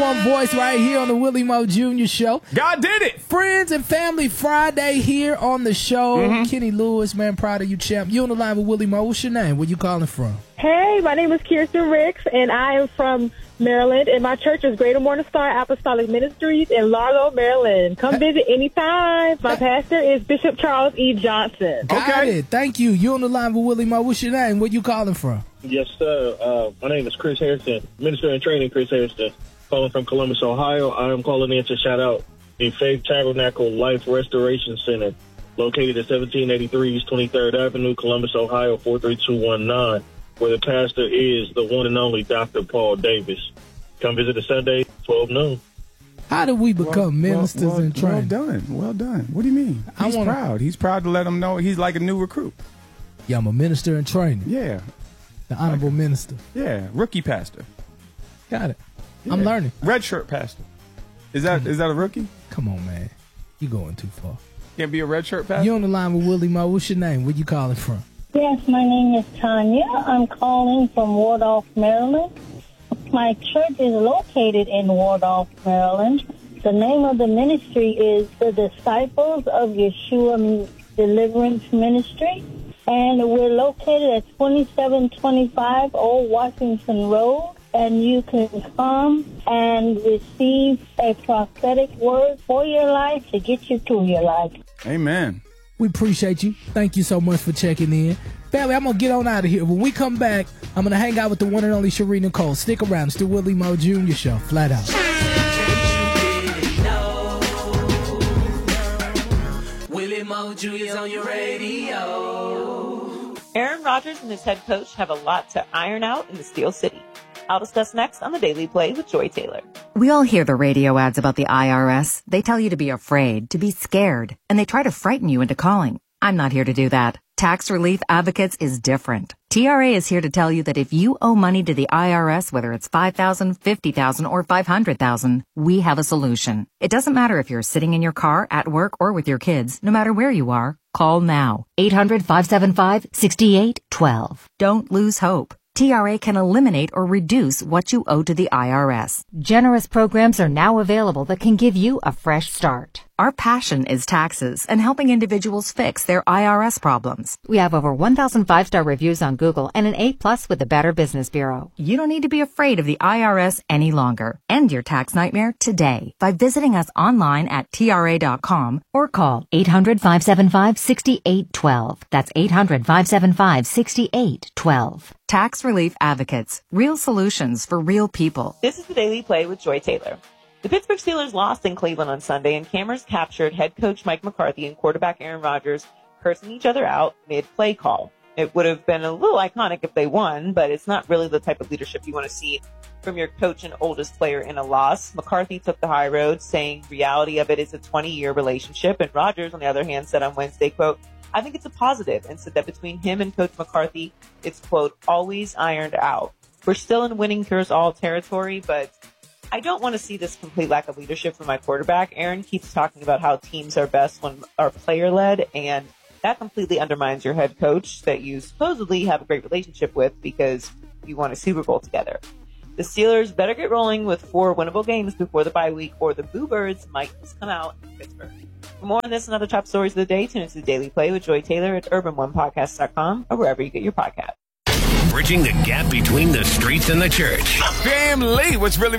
One voice right here on the Willie Moe Jr. Show. God did it. Friends and Family Friday here on the show. Kenny Lewis, man, proud of you, champ. You on the line with Willie Moe. What's your name? Where you calling from? Hey, my name is Kirsten Ricks, and I am from Maryland, and my church is Greater Morning Star Apostolic Ministries in Largo, Maryland. Come visit anytime. My pastor is Bishop Charles E. Johnson. Got it. Thank you. You on the line with Willie Moe. What's your name? Where you calling from? Yes, sir. My name is Chris Harrison, Minister in Training, Chris Harrison, calling from Columbus, Ohio. I am calling in to shout out the Faith Tabernacle Life Restoration Center, located at 1783 East 23rd Avenue, Columbus, Ohio, 43219, where the pastor is the one and only Dr. Paul Davis. Come visit us Sunday, 12 noon. How do we become ministers in training? Well done. What do you mean? He's proud. He's proud to let them know he's like a new recruit. Yeah, I'm a minister in training. Yeah. The honorable minister. Yeah, rookie pastor. Got it. Yeah. I'm learning. Red shirt pastor. Is that a rookie? Come on, man. You going too far. Can't be a red shirt pastor? You on the line with Willie Moe. What's your name? Where you calling from? Yes, my name is Tanya. I'm calling from Wardolph, Maryland. My church is located in Wardolph, Maryland. The name of the ministry is the Disciples of Yeshua Deliverance Ministry. And we're located at 2725 Old Washington Road. And you can come and receive a prophetic word for your life to get you through your life. Amen. We appreciate you. Thank you so much for checking in. Family, I'm going to get on out of here. When we come back, I'm going to hang out with the one and only Cherie Nicole. Stick around. It's the Willie Moe Jr. Show. Flat out. Willie Moe Jr. is on your radio. Aaron Rodgers and his head coach have a lot to iron out in the Steel City. I'll discuss next on The Daily Play with Joy Taylor. We all hear the radio ads about the IRS. They tell you to be afraid, to be scared, and they try to frighten you into calling. I'm not here to do that. Tax Relief Advocates is different. TRA is here to tell you that if you owe money to the IRS, whether it's $5,000, $50,000, or $500,000, we have a solution. It doesn't matter if you're sitting in your car, at work, or with your kids. No matter where you are, call now. 800-575-6812. Don't lose hope. TRA can eliminate or reduce what you owe to the IRS. Generous programs are now available that can give you a fresh start. Our passion is taxes and helping individuals fix their IRS problems. We have over 1,000 5-star reviews on Google and an A+ with the Better Business Bureau. You don't need to be afraid of the IRS any longer. End your tax nightmare today by visiting us online at TRA.com or call 800-575-6812. That's 800-575-6812. Tax Relief Advocates. Real solutions for real people. This is The Daily Play with Joy Taylor. The Pittsburgh Steelers lost in Cleveland on Sunday, and cameras captured head coach Mike McCarthy and quarterback Aaron Rodgers cursing each other out mid-play call. It would have been a little iconic if they won, but it's not really the type of leadership you want to see from your coach and oldest player in a loss. McCarthy took the high road, saying reality of it is a 20-year relationship, and Rodgers, on the other hand, said on Wednesday, quote, I think it's a positive, and said that between him and Coach McCarthy, it's, quote, always ironed out. We're still in winning cures all territory, but I don't want to see this complete lack of leadership from my quarterback. Aaron keeps talking about how teams are best when are player-led, and that completely undermines your head coach that you supposedly have a great relationship with because you won a Super Bowl together. The Steelers better get rolling with 4 winnable games before the bye week, or the Boo Birds might just come out in Pittsburgh. For more on this and other top stories of the day, tune into The Daily Play with Joy Taylor at urban1podcast.com or wherever you get your podcast. Bridging the gap between the streets and the church. Family, what's really